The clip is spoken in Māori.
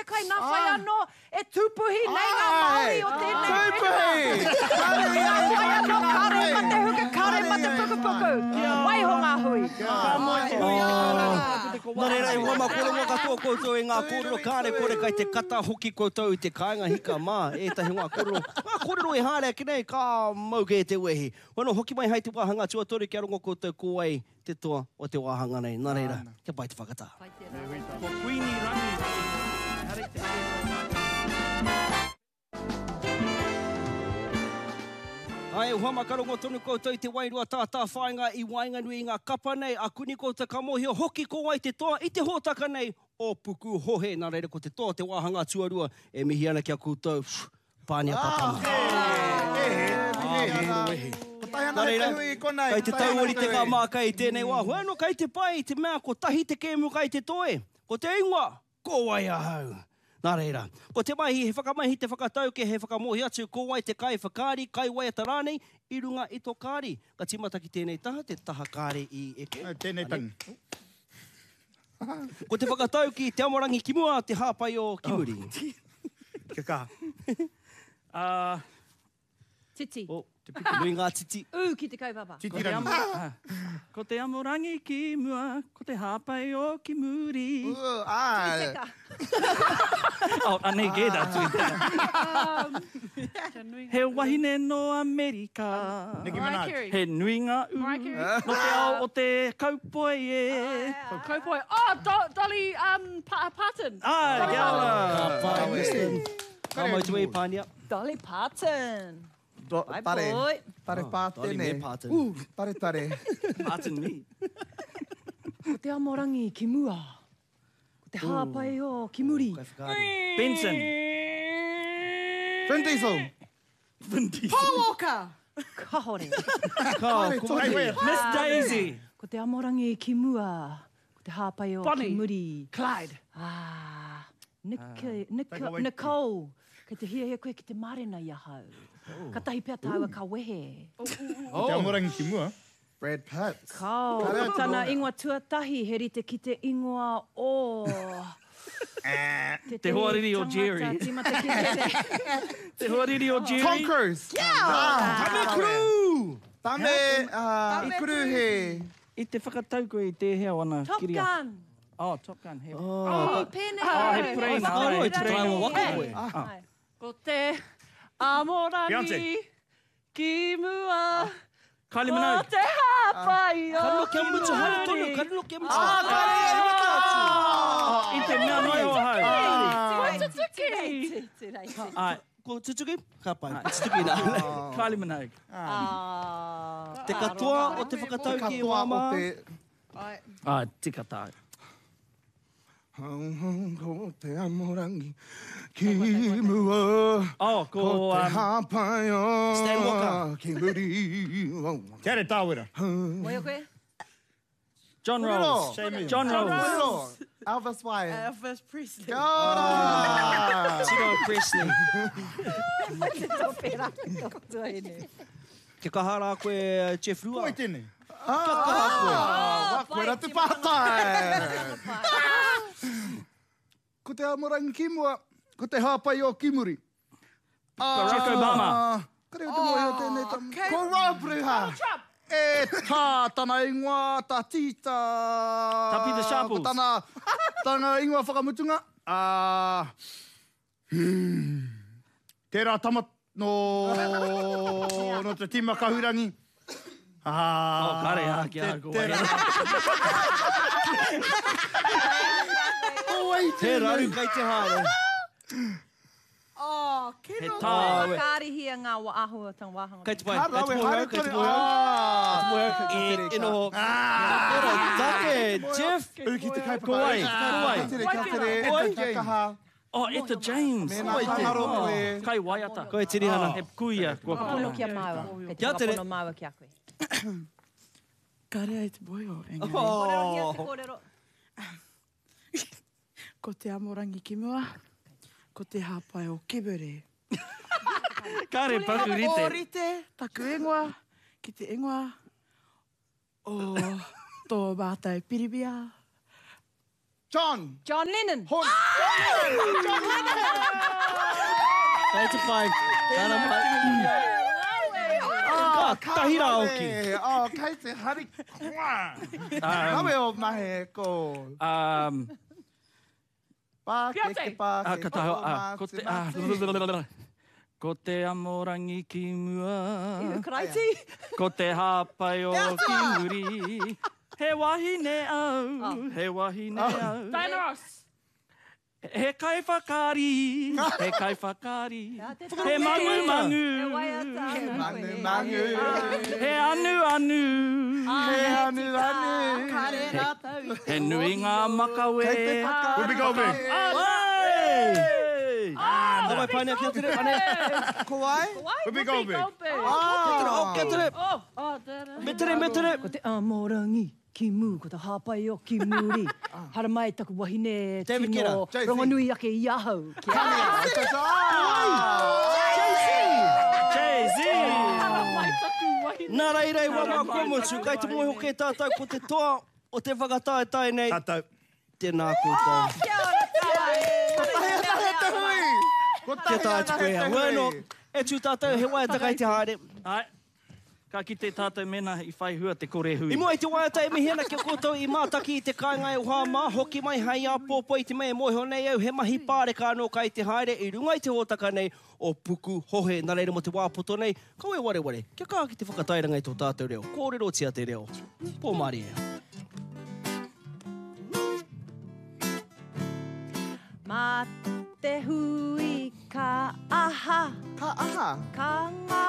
kai nā whai anō e tūpuhi nei ngā Māori o tēnei. Tūpuhi! Whai anō kare mate huka, kare mate pukupuku. Wai ho ngā hui. Nā reira, e hoa makorongo katoa koutou e ngā kōrero kāre kore kai te kata hoki koutou i te kāinga hika mā. Ētahi ngā kōrero. Ngā kōrero e hārea ki nei, kā mauke e te wehi. Wano, hoki mai hai te wāhanga tuatori ki arongo koutou ko ai te toa o te wāhanga nei. Nā reira, kia pai te whakatā. Ko Queenie rangi. Ai, hoa makarongo tonu koutou i te wairua tātā whainga i Wainganui i ngā kapa nei. A kuni koutou ka mohio hoki ko ai te toa i te hōtaka nei o Puku Hohe. Nā reira, ko te toa te wāhanga tuarua e mihi ana kia koutou. Pānia papama. Nā reira, kai te tauori te kā mākai i tēnei wā. Hoano, kai te pai, te mea, ko tahi te kēmu kai te toe. Ko te ingoa, ko wai ahau. Nā reira, ko te mahi, he whakamahi te whakatau ke he whakamohi atu, ko wai te kai whakaari, kai wai ata rānei, i runga i tō kāri. Ka timata ki tēnei taha, te taha kāre i eke. Tēnei tangi. Ko te whakatau ki te amorangi ki mua, te hāpai o Kimuri. Kia kā. Titi. Te piki nui ngā titi. Ki te kaupapa. Titi rangi. Ko te amorangi ki mua, ko te hāpai o Kimuri. Anei gēda tui tēnā. He wahine no Amerika. Nicki Minaj. He nui ngā u. No te ao o te kaupoi e. Kaupoi. Dolly Parton. Kia ora. Pai, Kristen. Ka mau tu e pānia. Dolly Parton. Bye, Tare. boy. Tare Dolly pātene. me Parton. Tare tare. Martin me. Ko te amorangi ki mua. Ko te hāpai o Kimuri. Kai whakaari. Benson. Vin Diesel. Vin Diesel. Paul Walker. Kahore. Miss Daisy. Ko te amorangi ki mua. Ko te hāpai o Bonnie. Kimuri. Clyde. Nicole. Kei te hia koe ki te marena i ahau. Ka tahi pia tāua ka wehe. Te amorangi ki mua. Brad Pitt. Kau, ko tana ingoa tuatahi he rite ki te ingoa o... Te hoariri o Jerry. Te hoariri o Jerry. Tom Cruise. Tame Crew! Tame ikuru he. I te whakatau koe i te hea wana Top kiria. Gun. Top Gun. He. Pene. he preina, ai, Te taiwa waka koe. Ko te amorangi Beyonce. ki mua. Kylie Ko Minogue. te hāpai o Karino kia mutu hara tonu, Kimuri. karino kia mutu hara. I te mea mai o hau. Tutuki. Ai, Ko tutuki? Ka pai, tutuki nā. Kylie Minogue. Te katoa o te whakatau ki e wāma. Tika tāu. Ko te amorangi ki mua. Ko Ko te hāpai o Stan Walker. Kimuri. Tere tāwera. Moia koe? John Look at Rolls. all. John Rolls. Elvis Wyatt. Elvis Presley. Kia ora. Tino Presley. Tōpera. Tōtua ene. Ke kahara koe Jeff Rua. Koe tēne. Pai, Koe ratu pātai. Ko te amorangi ki mua. Ko te hāpai o Kimuri. Barack Obama. Kare o te moe o tēnei tamu. Ko Rob Ruha. E tā, tana ingoa, tā tita. Tā Peter Sharples. Ko tana ingoa whakamutunga. Tērā tamat no te tima kahurangi. Kare kia ko wai. Te raru kai te hāre. He tāwe. Kāri hia ngā ahua tang wahanga. Kai te pai, kai te moe au, kai te moe au. E noho. Ora, take, Jeff. Uki te kaipapa. Koi. Kia tere, kia kaha. Etta James. Mena kāngaro koe. Kai waiata. Koe tirihana. He kuia. Pono kia maua. Kei te Kia tere. whapono maua kia koe. Kare ai te boi o. Kōrero hia te kōrero. Ko te amorangi ki mua, ko te hāpai o Kimuri. Kare paku O rite. rite, taku ingoa, ki te ingoa, o tō mātai piribia, John. John Lennon. Hon. John Lennon. Kai te pai. Tana mai. Tahi rā oki. Kai te hari. Kawe o mahe ko. Pākeke Ko te amorangi ki mua. Karaiti. Ko te hāpai o ki muri. He wahine au. He wahine au. Diana Ross. He kai whakari. He kai whakari. He mangu mangu. Mangu. He anu anu. He anu anu. He nui ngā makawe. Whoopie Goldberg. Mai pane kia tere pane. Kawai? Whoopie Goldberg. Kia tere. Me tere. Ko te amorangi ki mū, ko te hāpai o ki muri. Hara mai taku wahine David Kera. tino rongonui ake i ahau. Jay-Z. Nā rei rei wama komutu, kai te moe hoke tātou ko te toa o te whakataetai nei. Tātou. Tēnā koutou. Kia tātou koe hea. Bueno, e tū tātou he waiata te haere. Ai. Ka ki te tātou mena I whai hua te kore hui. I mua I te waiata e mihena kia koutou I mātaki I te kāinga e uha mā, hoki mai hai a pōpō I te mea moe honei au, he mahi pāreka anō kai te haere, I runga I te hōtaka nei o puku hohe, nā reira mo te wāpoto nei. Kaue ware, kia kā ki te whakatairanga I tō tātou reo, kōrero tia te reo. Pō Māori ea. Mā te hui ka aha. Ka aha. Ka ngā